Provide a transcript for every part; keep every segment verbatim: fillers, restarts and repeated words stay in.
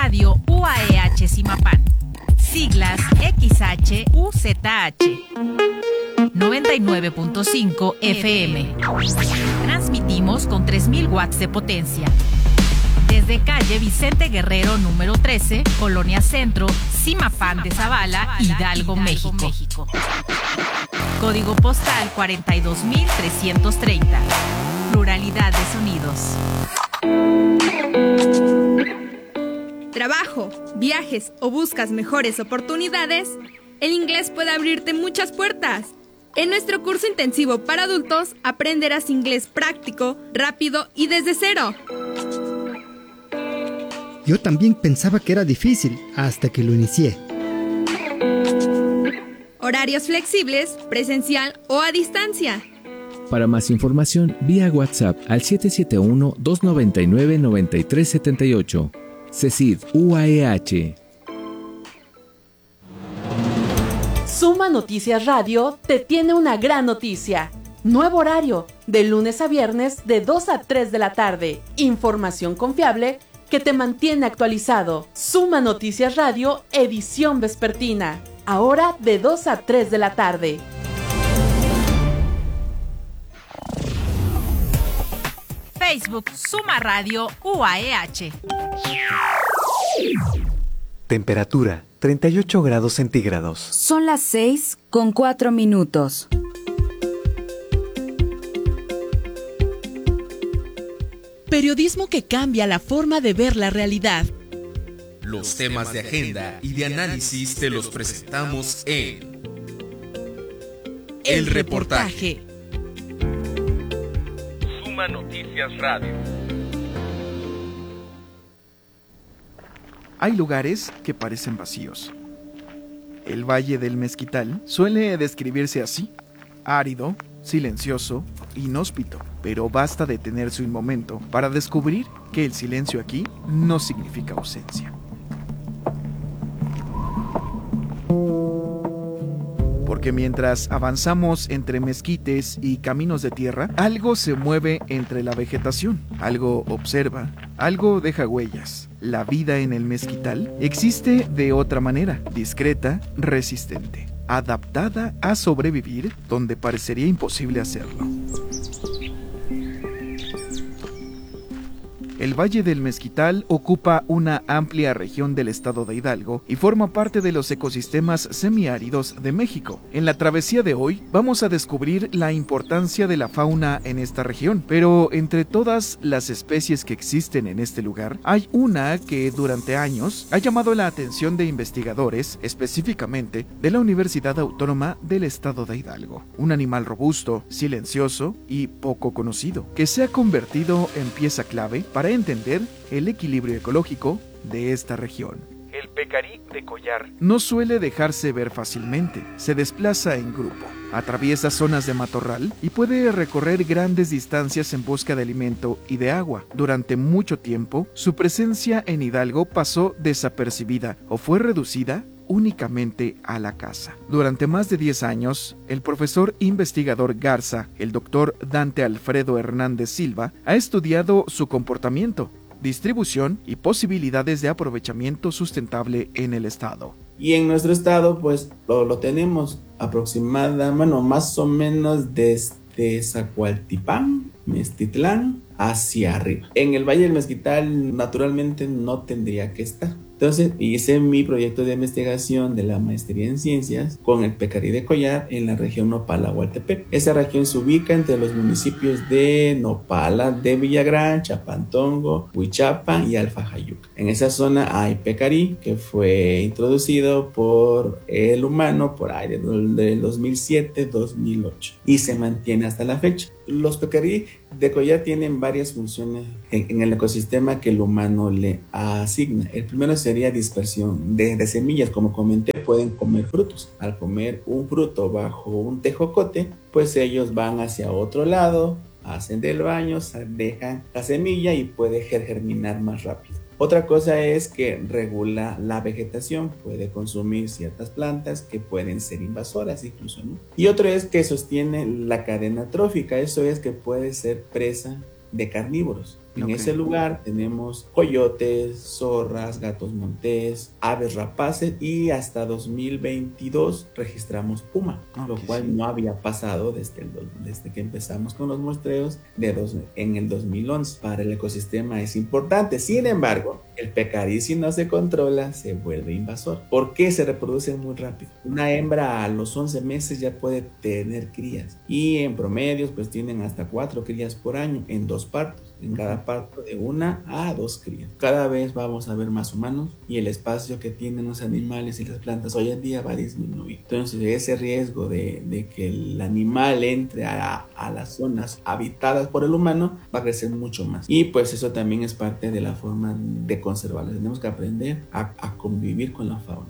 Radio U A E H Zimapán. Siglas X H U Z H. noventa y nueve punto cinco F M. Transmitimos con tres mil watts de potencia. Desde calle Vicente Guerrero número trece, Colonia Centro, Zimapán de Zavala, Hidalgo, México. Código postal cuarenta y dos mil trescientos treinta. Pluralidad de sonidos. Trabajo, viajes o buscas mejores oportunidades, el inglés puede abrirte muchas puertas. En nuestro curso intensivo para adultos aprenderás inglés práctico, rápido y desde cero. Yo también pensaba que era difícil hasta que lo inicié. Horarios flexibles, presencial o a distancia. Para más información, vía WhatsApp al siete siete uno, dos nueve nueve, nueve tres siete ocho. CECID U A E H. Suma Noticias Radio te tiene una gran noticia. Nuevo horario, de lunes a viernes de dos a tres de la tarde. Información confiable que te mantiene actualizado. Suma Noticias Radio, edición vespertina. Ahora de dos a tres de la tarde. Facebook Suma Radio U A E H. Temperatura treinta y ocho grados centígrados. Son las seis con cuatro minutos. Periodismo que cambia la forma de ver la realidad. Los temas de agenda y de análisis te los presentamos en El Reportaje. Suma Noticias Radio. Hay lugares que parecen vacíos. El Valle del Mezquital suele describirse así: árido, silencioso, inhóspito, pero basta detenerse un momento para descubrir que el silencio aquí no significa ausencia. Porque mientras avanzamos entre mezquites y caminos de tierra, algo se mueve entre la vegetación, algo observa, algo deja huellas. La vida en el mezquital existe de otra manera, discreta, resistente, adaptada a sobrevivir donde parecería imposible hacerlo. El Valle del Mezquital ocupa una amplia región del estado de Hidalgo y forma parte de los ecosistemas semiáridos de México. En la travesía de hoy vamos a descubrir la importancia de la fauna en esta región, pero entre todas las especies que existen en este lugar, hay una que durante años ha llamado la atención de investigadores, específicamente de la Universidad Autónoma del estado de Hidalgo. Un animal robusto, silencioso y poco conocido, que se ha convertido en pieza clave para entender el equilibrio ecológico de esta región. El pecarí de collar no suele dejarse ver fácilmente, se desplaza en grupo, atraviesa zonas de matorral y puede recorrer grandes distancias en busca de alimento y de agua. Durante mucho tiempo, su presencia en Hidalgo pasó desapercibida o fue reducida únicamente a la caza. Durante más de diez años, el profesor investigador Garza, el doctor Dante Alfredo Hernández Silva, ha estudiado su comportamiento, distribución y posibilidades de aprovechamiento sustentable en el estado. Y en nuestro estado, pues, lo, lo tenemos aproximadamente, bueno, más o menos desde Zacualtipán, Meztitlán, hacia arriba. En el Valle del Mezquital, naturalmente, no tendría que estar. Entonces hice mi proyecto de investigación de la maestría en ciencias con el pecarí de collar en la región Nopala-Hualtepec. Esa región se ubica entre los municipios de Nopala, de Villagrán, Chapantongo, Huichapa y Alfajayuca. En esa zona hay pecarí que fue introducido por el humano por ahí del dos mil siete dos mil ocho y se mantiene hasta la fecha. Los pecarí de collar tienen varias funciones en, en el ecosistema que el humano le asigna. El primero sería dispersión de, de semillas. Como comenté, pueden comer frutos. Al comer un fruto bajo un tejocote, pues ellos van hacia otro lado, hacen del baño, dejan la semilla y puede germinar más rápido. Otra cosa es que regula la vegetación, puede consumir ciertas plantas que pueden ser invasoras incluso, ¿no? Y otro es que sostiene la cadena trófica, eso es que puede ser presa de carnívoros. En Okay. ese lugar tenemos coyotes, zorras, gatos montés, aves rapaces y hasta dos mil veintidós registramos puma, Okay, lo cual sí. no había pasado desde, el, desde que empezamos con los muestreos de dos, en el dos mil once. Para el ecosistema es importante. Sin embargo, el pecarí, si no se controla, se vuelve invasor. ¿Por qué? Se reproducen muy rápido. Una hembra a los once meses ya puede tener crías y en promedios pues tienen hasta cuatro crías por año en dos partos. En cada parto de una a dos crías. Cada vez vamos a ver más humanos y el espacio que tienen los animales y las plantas hoy en día va a disminuir. Entonces ese riesgo de, de que el animal entre a, a las zonas habitadas por el humano va a crecer mucho más. Y pues eso también es parte de la forma de conservarlas. Tenemos que aprender a, a convivir con la fauna.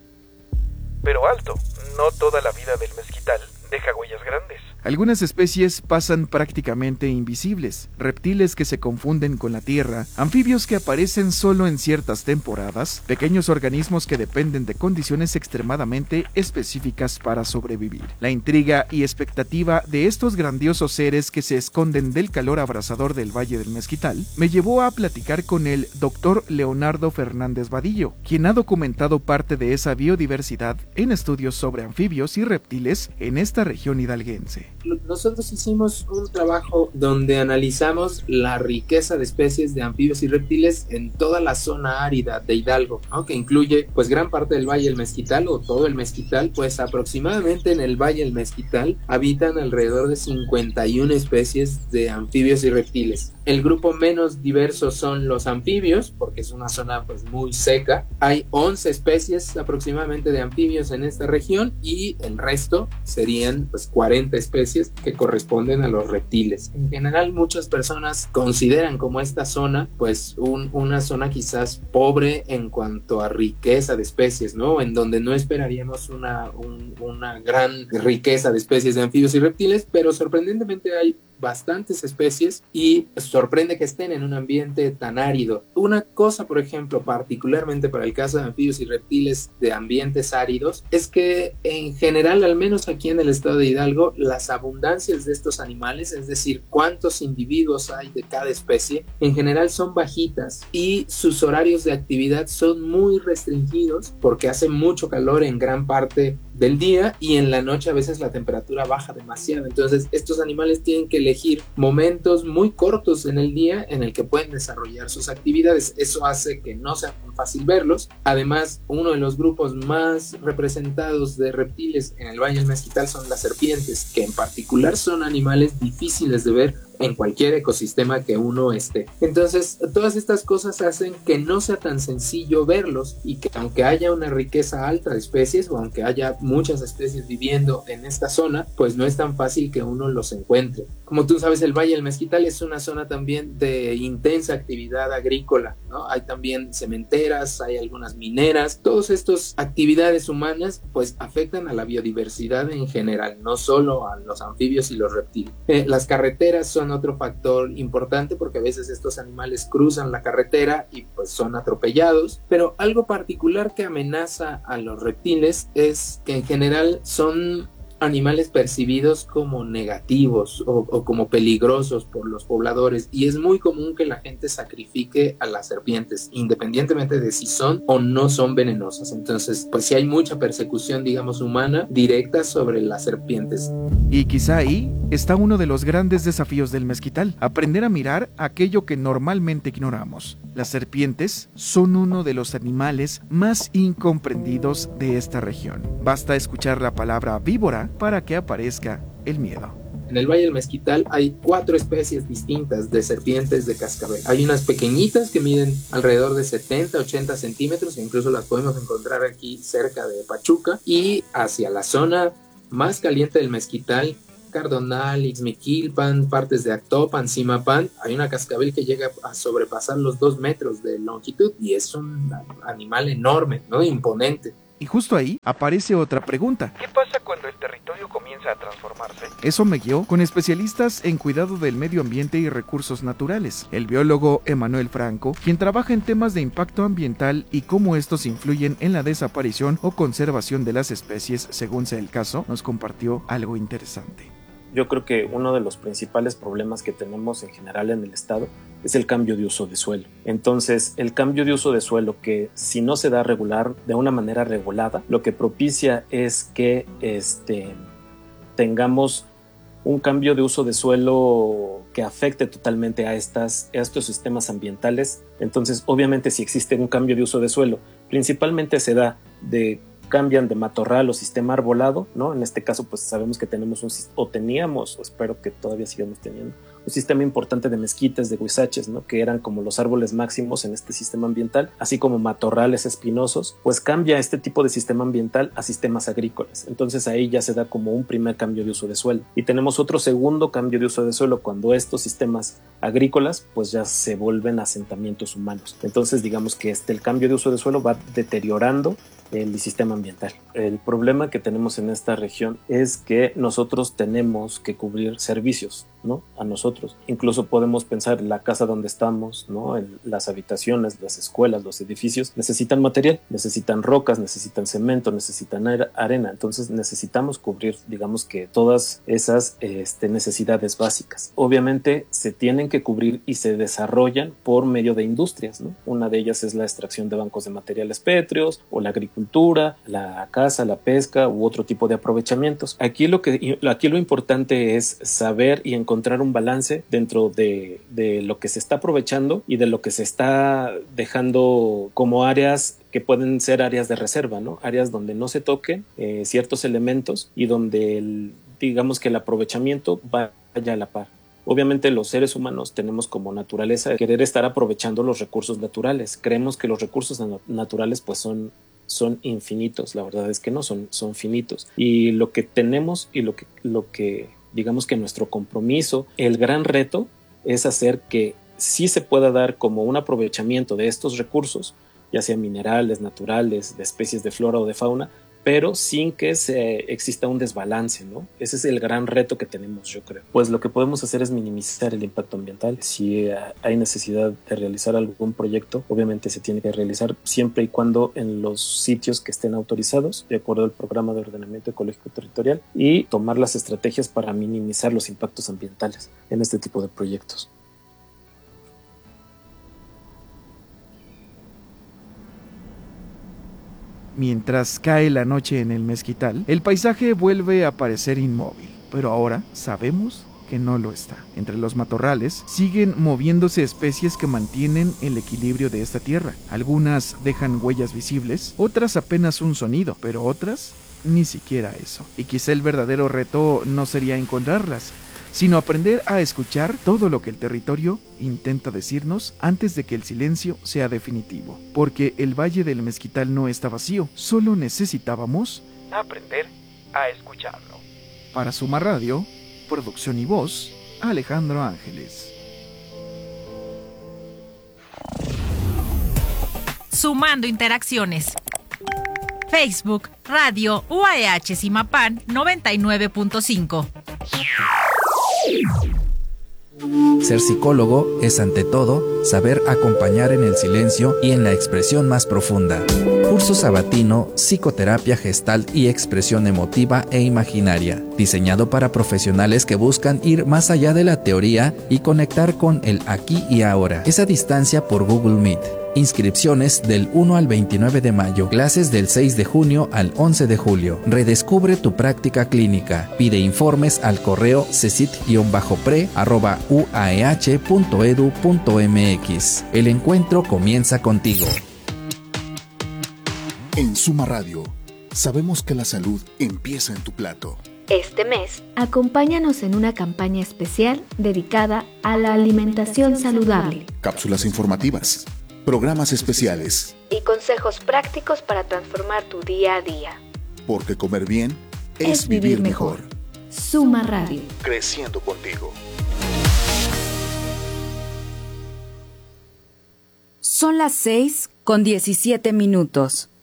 Pero alto, no toda la vida del mezquital deja huellas grandes. Algunas especies pasan prácticamente invisibles, reptiles que se confunden con la tierra, anfibios que aparecen solo en ciertas temporadas, pequeños organismos que dependen de condiciones extremadamente específicas para sobrevivir. La intriga y expectativa de estos grandiosos seres que se esconden del calor abrasador del Valle del Mezquital me llevó a platicar con el doctor Leonardo Fernández Vadillo, quien ha documentado parte de esa biodiversidad en estudios sobre anfibios y reptiles en esta región hidalguense. Nosotros hicimos un trabajo donde analizamos la riqueza de especies de anfibios y reptiles en toda la zona árida de Hidalgo, ¿no? Que incluye pues gran parte del Valle del Mezquital o todo el Mezquital. Pues aproximadamente en el Valle del Mezquital habitan alrededor de cincuenta y una especies de anfibios y reptiles. El grupo menos diverso son los anfibios, porque es una zona pues muy seca. Hay once especies aproximadamente de anfibios en esta región y el resto serían pues cuarenta especies que corresponden a los reptiles. En general, muchas personas consideran como esta zona pues un, una zona quizás pobre en cuanto a riqueza de especies, ¿no? En donde no esperaríamos una, un, una gran riqueza de especies de anfibios y reptiles, pero sorprendentemente hay bastantes especies y sorprende que estén en un ambiente tan árido. Una cosa, por ejemplo, particularmente para el caso de anfibios y reptiles de ambientes áridos, es que en general, al menos aquí en el estado de Hidalgo, las abundancias de estos animales, es decir, cuántos individuos hay de cada especie, en general son bajitas y sus horarios de actividad son muy restringidos porque hace mucho calor en gran parte del día y en la noche a veces la temperatura baja demasiado. Entonces estos animales tienen que elegir momentos muy cortos en el día en el que pueden desarrollar sus actividades. Eso hace que no sea tan fácil verlos. Además, uno de los grupos más representados de reptiles en el Valle del Mezquital son las serpientes, que en particular son animales difíciles de ver en cualquier ecosistema que uno esté. Entonces, todas estas cosas hacen que no sea tan sencillo verlos y que aunque haya una riqueza alta de especies o aunque haya muchas especies viviendo en esta zona, pues no es tan fácil que uno los encuentre. Como tú sabes, el Valle del Mezquital es una zona también de intensa actividad agrícola, ¿no? Hay también cementeras, hay algunas mineras. Todas estas actividades humanas pues afectan a la biodiversidad en general, no solo a los anfibios y los reptiles. Eh, las carreteras son otro factor importante porque a veces estos animales cruzan la carretera y pues son atropellados, pero algo particular que amenaza a los reptiles es que en general son animales percibidos como negativos o, o como peligrosos por los pobladores y es muy común que la gente sacrifique a las serpientes independientemente de si son o no son venenosas. Entonces pues sí hay mucha persecución, digamos, humana directa sobre las serpientes. Y quizá ahí está uno de los grandes desafíos del mezquital, aprender a mirar aquello que normalmente ignoramos. Las serpientes son uno de los animales más incomprendidos de esta región. Basta escuchar la palabra víbora para que aparezca el miedo. En el Valle del Mezquital hay cuatro especies distintas de serpientes de cascabel. Hay unas pequeñitas que miden alrededor de setenta, ochenta centímetros, e incluso las podemos encontrar aquí cerca de Pachuca. Y hacia la zona más caliente del Mezquital, Cardonal, Ixmiquilpan, partes de Actopan, Zimapán, hay una cascabel que llega a sobrepasar los dos metros de longitud y es un animal enorme, ¿no? Imponente. Y justo ahí aparece otra pregunta. ¿Qué pasa cuando el territorio comienza a transformarse? Eso me guió con especialistas en cuidado del medio ambiente y recursos naturales. El biólogo Emanuel Franco, quien trabaja en temas de impacto ambiental y cómo estos influyen en la desaparición o conservación de las especies, según sea el caso, nos compartió algo interesante. Yo creo que uno de los principales problemas que tenemos en general en el estado es el cambio de uso de suelo. Entonces, el cambio de uso de suelo, que si no se da regular, de una manera regulada, lo que propicia es que este, tengamos un cambio de uso de suelo que afecte totalmente a, estas, a estos sistemas ambientales. Entonces, obviamente, si existe un cambio de uso de suelo, principalmente se da de cambian de matorral o sistema arbolado, ¿no? En este caso, pues sabemos que tenemos un, o teníamos, o espero que todavía sigamos teniendo, un sistema importante de mezquites, de huizaches, ¿no? Que eran como los árboles máximos en este sistema ambiental, así como matorrales espinosos, pues cambia este tipo de sistema ambiental a sistemas agrícolas. Entonces ahí ya se da como un primer cambio de uso de suelo. Y tenemos otro segundo cambio de uso de suelo cuando estos sistemas agrícolas pues ya se vuelven asentamientos humanos. Entonces digamos que este, el cambio de uso de suelo va deteriorando el sistema ambiental. El problema que tenemos en esta región es que nosotros tenemos que cubrir servicios, ¿no? A nosotros. Incluso podemos pensar la casa donde estamos, ¿no? El, las habitaciones, las escuelas, los edificios necesitan material, necesitan rocas, necesitan cemento, necesitan arena. Entonces necesitamos cubrir, digamos que todas esas este, necesidades básicas. Obviamente se tienen que cubrir y se desarrollan por medio de industrias, ¿no? Una de ellas es la extracción de bancos de materiales pétreos o la agricultura, la caza, la pesca u otro tipo de aprovechamientos. Aquí lo que aquí lo importante es saber y encontrar un balance dentro de, de lo que se está aprovechando y de lo que se está dejando como áreas que pueden ser áreas de reserva, ¿no? Áreas donde no se toquen eh, ciertos elementos y donde el, digamos que el aprovechamiento vaya a la par. Obviamente los seres humanos tenemos como naturaleza querer estar aprovechando los recursos naturales. Creemos que los recursos naturales pues son son infinitos. La verdad es que no, son, son finitos. Y lo que tenemos y lo que, lo que digamos que nuestro compromiso, el gran reto es hacer que sí se pueda dar como un aprovechamiento de estos recursos, ya sea minerales, naturales, de especies de flora o de fauna, pero sin que se exista un desbalance, ¿no? Ese es el gran reto que tenemos, yo creo. Pues lo que podemos hacer es minimizar el impacto ambiental. Si hay necesidad de realizar algún proyecto, obviamente se tiene que realizar siempre y cuando en los sitios que estén autorizados, de acuerdo al programa de ordenamiento ecológico territorial, y tomar las estrategias para minimizar los impactos ambientales en este tipo de proyectos. Mientras cae la noche en el mezquital, el paisaje vuelve a parecer inmóvil, pero ahora sabemos que no lo está. Entre los matorrales siguen moviéndose especies que mantienen el equilibrio de esta tierra. Algunas dejan huellas visibles, otras apenas un sonido, pero otras ni siquiera eso. Y quizá el verdadero reto no sería encontrarlas, sino aprender a escuchar todo lo que el territorio intenta decirnos antes de que el silencio sea definitivo. Porque el Valle del Mezquital no está vacío, solo necesitábamos aprender a escucharlo. Para Suma Radio, producción y voz, Alejandro Ángeles. Sumando interacciones. Facebook, Radio U A E H Zimapán noventa y nueve punto cinco. Ser psicólogo es ante todo saber acompañar en el silencio y en la expresión más profunda. Curso sabatino, psicoterapia gestalt y expresión emotiva e imaginaria, diseñado para profesionales que buscan ir más allá de la teoría y conectar con el aquí y ahora. Es a distancia por Google Meet. Inscripciones del uno al veintinueve de mayo, clases del seis de junio al once de julio. Redescubre tu práctica clínica. Pide informes al correo cesit-pre arroba uaeh punto edu punto mx. El encuentro comienza contigo. En Suma Radio, sabemos que la salud empieza en tu plato. Este mes, acompáñanos en una campaña especial dedicada a la alimentación saludable. Cápsulas informativas, programas especiales y consejos prácticos para transformar tu día a día. Porque comer bien es, es vivir mejor. mejor. Suma Radio. Creciendo contigo. Son las seis con diecisiete minutos.